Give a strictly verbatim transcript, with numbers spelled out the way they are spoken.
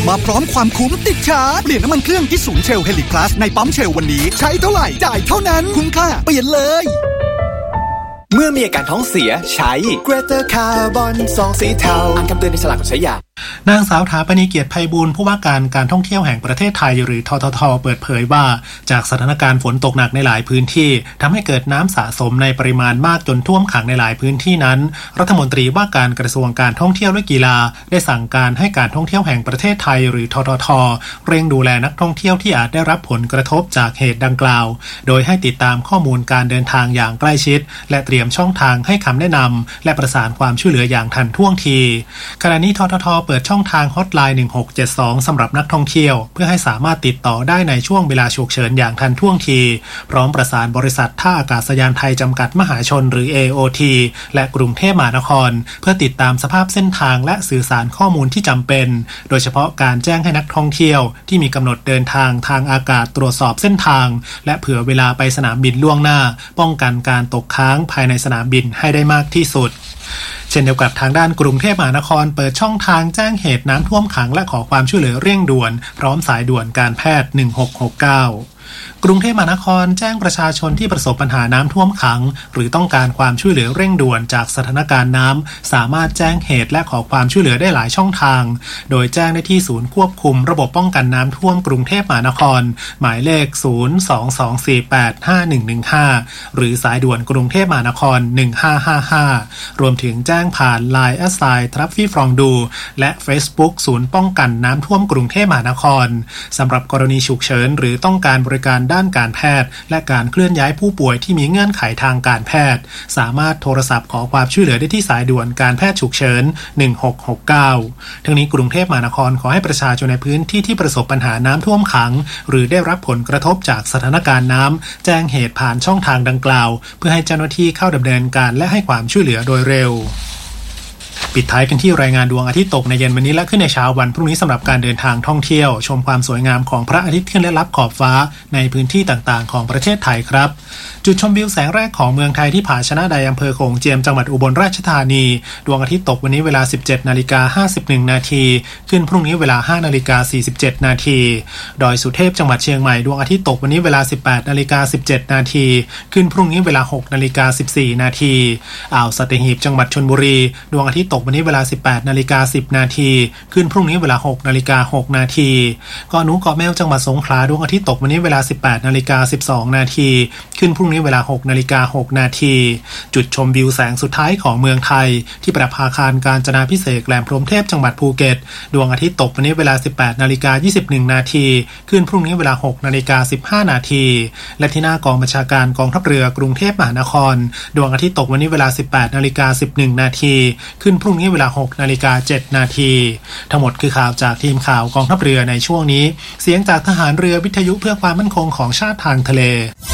มาพร้อมความคุ้มติดชาร์จเปลี่ยนน้ำมันเครื่องที่ศูนย์เชลเฮลิคลาสในปั๊มเชลวันนี้ใช้เท่าไหร่จ่ายเท่านั้นคุ้มค่าเปลี่ยนเลยเมื่อมีอาการท้องเสียใช้ Greater Carbon ซองสีเทาอ่านคำเตือนในฉลากก่อนใช้ยานางสาวถาปณีเกียรติไพบูลย์ผู้ว่าการการท่องเที่ยวแห่งประเทศไทยหรือททท.เปิดเผยว่าจากสถานการณ์ฝนตกหนักในหลายพื้นที่ทำให้เกิดน้ำสะสมในปริมาณมากจนท่วมขังในหลายพื้นที่นั้นรัฐมนตรีว่าการกระทรวงการท่องเที่ยวและกีฬาได้สั่งการให้การท่องเที่ยวแห่งประเทศไทยหรือททท.เร่งดูแลนักท่องเที่ยวที่อาจได้รับผลกระทบจากเหตุดังกล่าวโดยให้ติดตามข้อมูลการเดินทางอย่างใกล้ชิดและเตรียมช่องทางให้คำแนะนำและประสานความช่วยเหลืออย่างทันท่วงทีขณะนี้ททท.เปิดช่องทางฮอตไลน์หนึ่งหกเจ็ดสองสำหรับนักท่องเที่ยวเพื่อให้สามารถติดต่อได้ในช่วงเวลาฉุกเฉินอย่างทันท่วงทีพร้อมประสานบริษัทท่าอากาศยานไทยจำกัดมหาชนหรือ เอ โอ ที และกรุงเทพมหานครเพื่อติดตามสภาพเส้นทางและสื่อสารข้อมูลที่จำเป็นโดยเฉพาะการแจ้งให้นักท่องเที่ยวที่มีกำหนดเดินทางทางอากาศตรวจสอบเส้นทางและเผื่อเวลาไปสนามบินล่วงหน้าป้องกันการตกค้างภายในสนามบินให้ได้มากที่สุดเช่นเดียวกับทางด้านกรุงเทพมหานครเปิดช่องทางแจ้งเหตุน้ำท่วมขังและขอความช่วยเหลือเร่งด่วนพร้อมสายด่วนการแพทย์หนึ่งหกหกเก้ากรุงเทพมหานครแจ้งประชาชนที่ประสบปัญหาน้ำท่วมขังหรือต้องการความช่วยเหลือเร่งด่วนจากสถานการณ์น้ำสามารถแจ้งเหตุและขอความช่วยเหลือได้หลายช่องทางโดยแจ้งได้ที่ศูนย์ควบคุมระบบป้องกันน้ำท่วมกรุงเทพมหานครหมายเลขศูนย์ สอง สอง สี่ แปด ห้า หนึ่ง หนึ่ง ห้าหรือสายด่วนกรุงเทพมหานครหนึ่งห้าห้าห้ารวมถึงแจ้งผ่าน ไลน์ แอท ไซน์ ทรัฟฟี่ฟรองดูและ Facebook ศูนย์ป้องกันน้ำท่วมกรุงเทพมหานครสำหรับกรณีฉุกเฉินหรือต้องการบริการด้านการแพทย์และการเคลื่อนย้ายผู้ป่วยที่มีเงื่อนไขทางการแพทย์สามารถโทรศัพท์ขอความช่วยเหลือได้ที่สายด่วนการแพทย์ฉุกเฉินหนึ่งหกหกเก้าทั้งนี้กรุงเทพมหานครขอให้ประชาชนในพื้นที่ที่ประสบปัญหาน้ำท่วมขังหรือได้รับผลกระทบจากสถานการณ์น้ำแจ้งเหตุผ่านช่องทางดังกล่าวเพื่อให้เจ้าหน้าที่เข้าดำเนินการและให้ความช่วยเหลือโดยเร็วปิดท้ายกันที่รายงานดวงอาทิตย์ตกในเย็นวันนี้และขึ้นในเช้าวันพรุ่งนี้สำหรับการเดินทางท่องเที่ยวชมความสวยงามของพระอาทิตย์ขึ้นและลับขอบฟ้าในพื้นที่ต่างๆของประเทศไทยครับจุดชมวิวแสงแรกของเมืองไทยที่ผาชนะใดอำเภอโขงเจียมจังหวัดอุบลราชธานีดวงอาทิตย์ตกวันนี้เวลา สิบเจ็ดนาฬิกาห้าสิบเอ็ดนาทีขึ้นพรุ่งนี้เวลา ห้านาฬิกาสี่สิบเจ็ดนาทีดอยสุเทพจังหวัดเชียงใหม่ดวงอาทิตย์ตกวันนี้เวลา สิบแปดนาฬิกาสิบเจ็ดนาทีขึ้นพรุ่งนี้เวลา หกนาฬิกาสิบสี่นาทีอ่าวสัตหีบจังหวัดชลบุรีดวงอาทิตย์ตกวันนี้เวลา สิบแปดนาฬิกาสิบนาทีขึ้นพรุ่งนี้เวลา หกนาฬิกาหกนาทีเกาะหนูเกาะแมวจังหวัดสงขลาดวงอาทิตย์ตกวันนี้เวลา สิบแปดนาฬิกาสิบสองนาทีขึ้นพรุ่งนี้เวลา หกนาฬิกาหกนาทีจุดชมวิวแสงสุดท้ายของเมืองไทยที่ประภาคารกาญจนาภิเษกแหลมพรหมเทพจังหวัดภูเก็ตดวงอาทิตย์ตกวันนี้เวลา สิบแปดนาฬิกายี่สิบเอ็ดนาทีขึ้นพรุ่งนี้เวลา หกนาฬิกาสิบห้านาทีและที่หน้ากองบัญชาการกองทัพเรือกรุงเทพมหานครดวงอาทิตย์ตกวันนี้เวลา สิบแปดนาฬิกาสิบเอ็ดนาทีขึ้นพรุ่งนี้เวลา หกนาฬิกาเจ็ดนาทีทั้งหมดคือข่าวจากทีมข่าวกองทัพเรือในช่วงนี้เสียงจากทหารเรือวิทยุเพื่อความมั่นคงของชาติทางทะเล